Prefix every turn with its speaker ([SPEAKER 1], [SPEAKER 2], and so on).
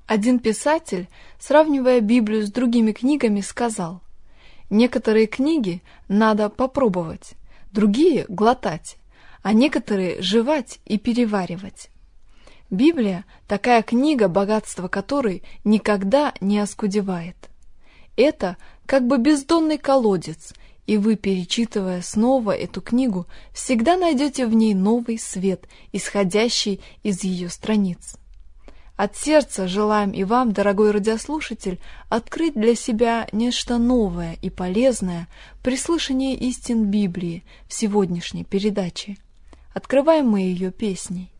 [SPEAKER 1] Один писатель, сравнивая Библию с другими книгами, сказал: «Некоторые книги надо попробовать, другие — глотать, а некоторые — жевать и переваривать». Библия – такая книга, богатство которой никогда не оскудевает. Это как бы бездонный колодец, и вы, перечитывая снова эту книгу, всегда найдете в ней новый свет, исходящий из ее страниц. От сердца желаем и вам, дорогой радиослушатель, открыть для себя нечто новое и полезное при слышании истин Библии в сегодняшней передаче. Открываем мы ее песней.